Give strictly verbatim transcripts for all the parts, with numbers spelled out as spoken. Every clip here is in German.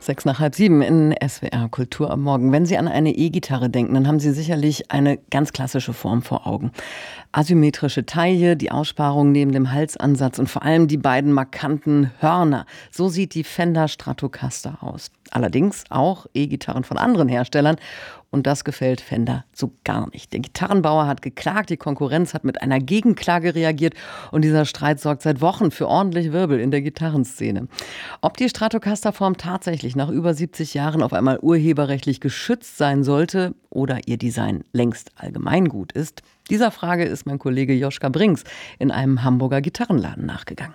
Sechs nach halb sieben in S W R Kultur am Morgen. Wenn Sie an eine E-Gitarre denken, dann haben Sie sicherlich eine ganz klassische Form vor Augen. Asymmetrische Taille, die Aussparung neben dem Halsansatz und vor allem die beiden markanten Hörner. So sieht die Fender Stratocaster aus. Allerdings auch E-Gitarren von anderen Herstellern. Und das gefällt Fender so gar nicht. Der Gitarrenbauer hat geklagt, die Konkurrenz hat mit einer Gegenklage reagiert und dieser Streit sorgt seit Wochen für ordentlich Wirbel in der Gitarrenszene. Ob die Stratocaster-Form tatsächlich nach über siebzig Jahren auf einmal urheberrechtlich geschützt sein sollte oder ihr Design längst Allgemeingut ist, dieser Frage ist mein Kollege Joschka Brinks in einem Hamburger Gitarrenladen nachgegangen.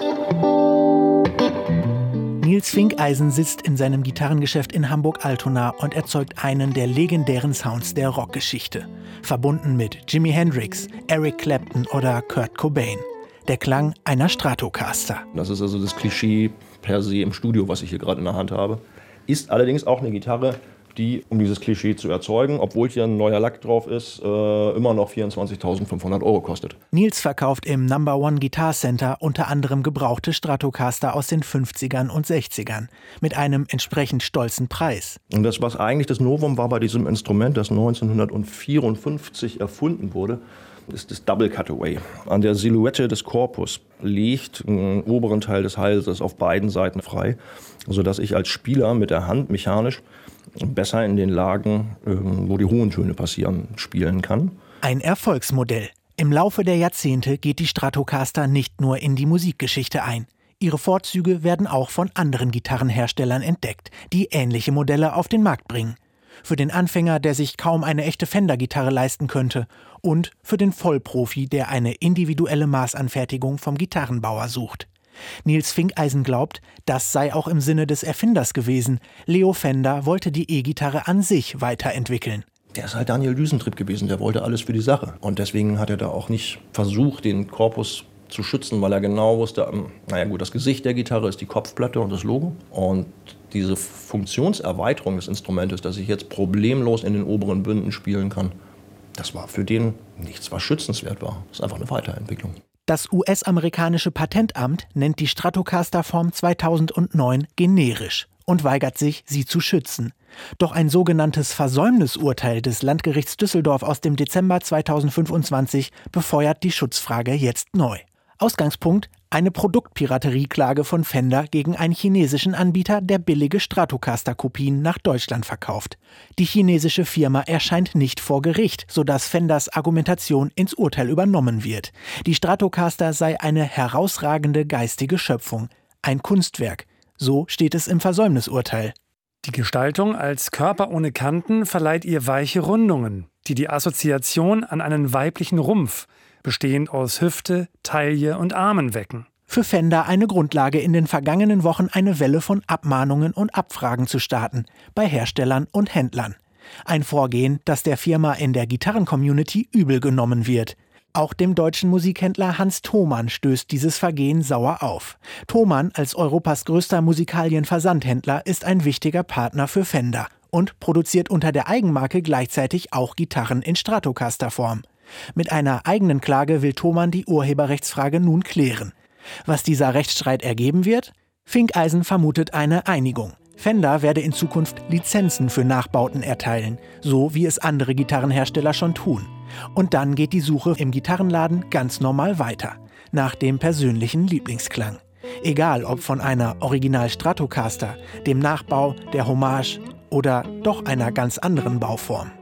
Nils Finkeisen sitzt in seinem Gitarrengeschäft in Hamburg-Altona und erzeugt einen der legendären Sounds der Rockgeschichte. Verbunden mit Jimi Hendrix, Eric Clapton oder Kurt Cobain. Der Klang einer Stratocaster. Das ist also das Klischee per se im Studio, was ich hier gerade in der Hand habe. Ist allerdings auch eine Gitarre, die, um dieses Klischee zu erzeugen, obwohl hier ein neuer Lack drauf ist, äh, immer noch vierundzwanzigtausendfünfhundert Euro kostet. Nils verkauft im Number One Guitar Center unter anderem gebrauchte Stratocaster aus den fünfzigern und sechzigern mit einem entsprechend stolzen Preis. Und das, was eigentlich das Novum war bei diesem Instrument, das neunzehnhundertvierundfünfzig erfunden wurde, ist das Double Cutaway. An der Silhouette des Korpus liegt im oberen Teil des Halses auf beiden Seiten frei, sodass ich als Spieler mit der Hand mechanisch besser in den Lagen, wo die hohen Töne passieren, spielen kann. Ein Erfolgsmodell. Im Laufe der Jahrzehnte geht die Stratocaster nicht nur in die Musikgeschichte ein. Ihre Vorzüge werden auch von anderen Gitarrenherstellern entdeckt, die ähnliche Modelle auf den Markt bringen. Für den Anfänger, der sich kaum eine echte Fender-Gitarre leisten könnte, und für den Vollprofi, der eine individuelle Maßanfertigung vom Gitarrenbauer sucht. Nils Finkeisen glaubt, das sei auch im Sinne des Erfinders gewesen. Leo Fender wollte die E-Gitarre an sich weiterentwickeln. Der ist halt Daniel Düsentrieb gewesen, der wollte alles für die Sache. Und deswegen hat er da auch nicht versucht, den Korpus zu schützen, weil er genau wusste, naja gut, das Gesicht der Gitarre ist die Kopfplatte und das Logo. Und diese Funktionserweiterung des Instrumentes, dass ich jetzt problemlos in den oberen Bünden spielen kann, das war für den nichts, was schützenswert war. Das ist einfach eine Weiterentwicklung. Das U S-amerikanische Patentamt nennt die Stratocaster-Form zweitausendneun generisch und weigert sich, sie zu schützen. Doch ein sogenanntes Versäumnisurteil des Landgerichts Düsseldorf aus dem Dezember zweitausendfünfundzwanzig befeuert die Schutzfrage jetzt neu. Ausgangspunkt: eine Produktpiraterieklage von Fender gegen einen chinesischen Anbieter, der billige Stratocaster-Kopien nach Deutschland verkauft. Die chinesische Firma erscheint nicht vor Gericht, sodass Fenders Argumentation ins Urteil übernommen wird. Die Stratocaster sei eine herausragende geistige Schöpfung, ein Kunstwerk. So steht es im Versäumnisurteil. Die Gestaltung als Körper ohne Kanten verleiht ihr weiche Rundungen, die die Assoziation an einen weiblichen Rumpf, bestehend aus Hüfte, Taille und Armen wecken. Für Fender eine Grundlage, in den vergangenen Wochen eine Welle von Abmahnungen und Abfragen zu starten, bei Herstellern und Händlern. Ein Vorgehen, das der Firma in der Gitarren-Community übel genommen wird. Auch dem deutschen Musikhändler Hans Thomann stößt dieses Vergehen sauer auf. Thomann als Europas größter Musikalien-Versandhändler ist ein wichtiger Partner für Fender und produziert unter der Eigenmarke gleichzeitig auch Gitarren in Stratocaster-Form. Mit einer eigenen Klage will Thomann die Urheberrechtsfrage nun klären. Was dieser Rechtsstreit ergeben wird? Finkeisen vermutet eine Einigung. Fender werde in Zukunft Lizenzen für Nachbauten erteilen, so wie es andere Gitarrenhersteller schon tun. Und dann geht die Suche im Gitarrenladen ganz normal weiter, nach dem persönlichen Lieblingsklang. Egal ob von einer Original Stratocaster, dem Nachbau, der Hommage oder doch einer ganz anderen Bauform.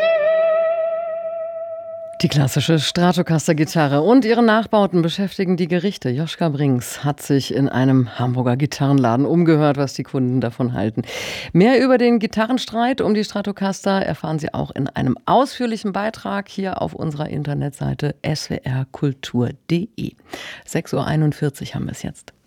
Die klassische Stratocaster-Gitarre und ihre Nachbauten beschäftigen die Gerichte. Joschka Brinks hat sich in einem Hamburger Gitarrenladen umgehört, was die Kunden davon halten. Mehr über den Gitarrenstreit um die Stratocaster erfahren Sie auch in einem ausführlichen Beitrag hier auf unserer Internetseite s w r kultur punkt d e. sechs Uhr einundvierzig haben wir es jetzt.